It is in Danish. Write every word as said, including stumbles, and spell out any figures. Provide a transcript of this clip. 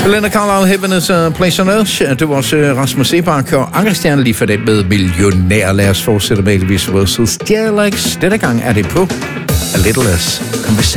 Belinda Carlisle, Heaven is a Place on Earth. Det var også Rasmus Sebak og Ankerstjerne lige for den med Millionær. Lad os fortsætte med Elvis versus. Dialects. Denne gang er det på A Little Less Conversation.